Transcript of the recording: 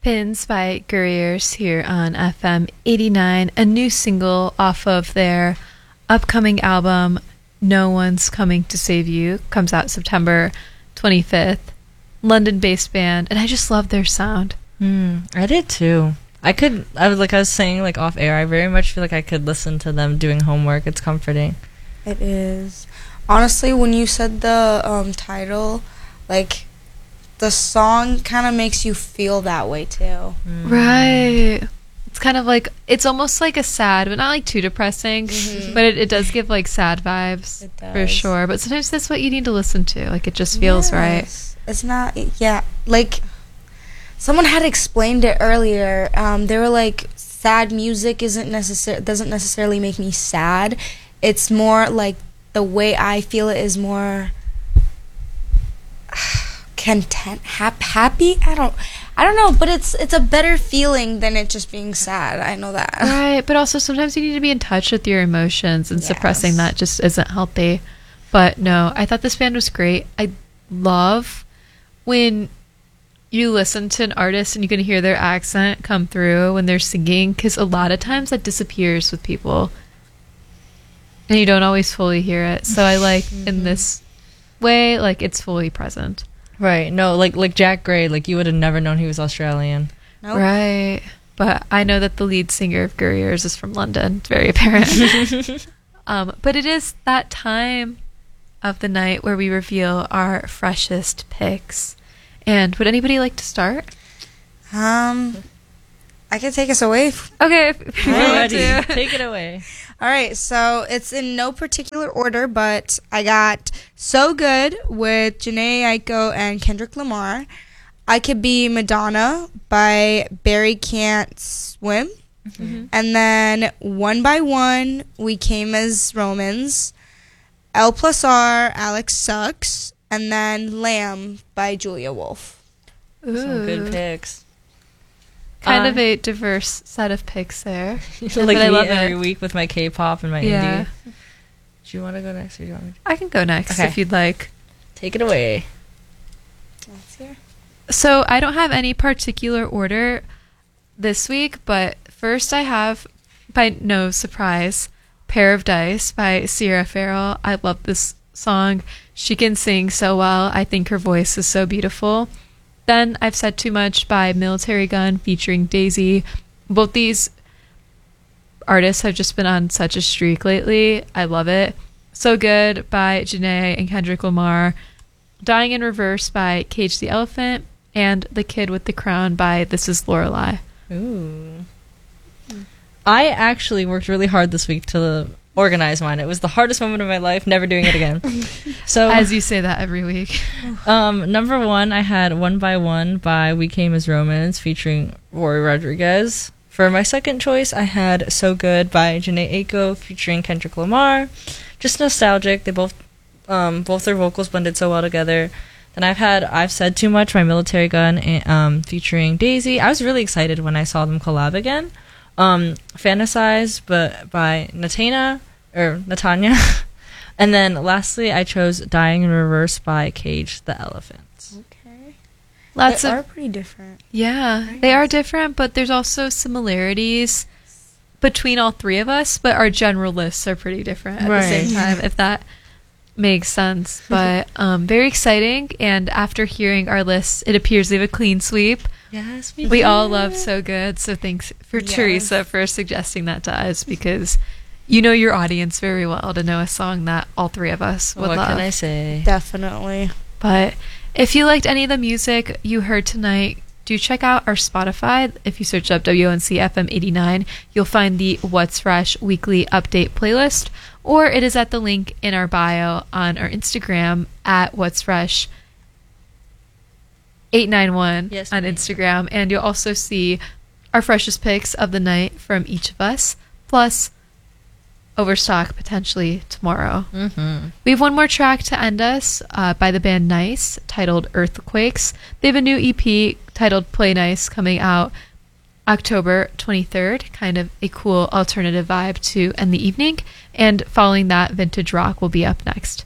Pins by Guerriers here on FM 89, a new single off of their upcoming album, No One's Coming to Save You, comes out September 25th. London-based band, and I just love their sound. I did too. I was saying like off air, I very much feel like I could listen to them doing homework. It's comforting. It is. Honestly, when you said the title, like, the song kind of makes you feel that way too. Right. It's kind of like, it's almost like a sad, but not like too depressing, but it does give like sad vibes. It does. For sure. But sometimes that's what you need to listen to. Like, it just feels right. It's not, yeah, like, someone had explained it earlier. They were like, sad music doesn't necessarily make me sad. It's more like the way I feel it is more content, happy. I don't know, but it's a better feeling than it just being sad. I know that. Right, but also sometimes you need to be in touch with your emotions, and suppressing that just isn't healthy. But no, I thought this band was great. I love when you listen to an artist and you can hear their accent come through when they're singing, because a lot of times that disappears with people and you don't always fully hear it. So I like in this way, like, it's fully present. Right. No, like Jack Gray, like, you would have never known he was Australian. Nope. Right. But I know that the lead singer of Guerriers is from London. It's very apparent. But it is that time of the night where we reveal our freshest picks. And would anybody like to start? I can take us away. Okay. If you want to. Take it away. All right, so it's in no particular order, but I got So Good with Janae Aiko and Kendrick Lamar. I Could Be Madonna by Barry Can't Swim. Mm-hmm. And then One by One, We Came as Romans. L plus R, Alex Sucks. And then Lamb by Julia Wolf. Ooh. Some good picks. Kind of a diverse set of picks there. Like but me I love every it. week with my K-pop and my indie. Do you want to go next, or do you want me to? I can go next if you'd like. Take it away. Let's hear. So I don't have any particular order this week, but first I have, by no surprise, Pair of Dice by Sierra Farrell. I love this song. She can sing so well. I think her voice is so beautiful. Then I've Said Too Much by Military Gun featuring Daisy. Both these artists have just been on such a streak lately. I love it. So Good by Janae and Kendrick Lamar. Dying in Reverse by Cage the Elephant. And The Kid with the Crown by This Is Lorelei. Ooh. I actually worked really hard this week to organize mine. It was the hardest moment of my life, never doing it again. So, as you say that every week. Number one, I had One by One by We Came as Romans featuring Rory Rodriguez. For my second choice, I had So Good by Janae Aiko featuring Kendrick Lamar. Just nostalgic. They both their vocals blended so well together. Then I've Said Too Much by Military Gun featuring Daisy. I was really excited when I saw them collab again. Fantasize but by Natanya. And then lastly, I chose Dying in Reverse by Cage the Elephant. Okay. They are pretty different. Yeah, they are different, but there's also similarities between all three of us, but our general lists are pretty different at the same time, if that makes sense. But very exciting, and after hearing our lists, it appears we have a clean sweep. Yes, we all love So Good, so thanks for Teresa for suggesting that to us, because you know your audience very well to know a song that all three of us would love. What can I say? Definitely. But if you liked any of the music you heard tonight, do check out our Spotify. If you search up WNC FM 89, you'll find the What's Fresh weekly update playlist, or it is at the link in our bio on our Instagram at What's Fresh 891 on Instagram, and you'll also see our freshest picks of the night from each of us, plus Overstock potentially tomorrow. We have one more track to end us by the band Nice, titled Earthquakes. They have a new EP titled Play Nice coming out October 23rd, kind of a cool alternative vibe to end the evening, and following that, Vintage Rock will be up next.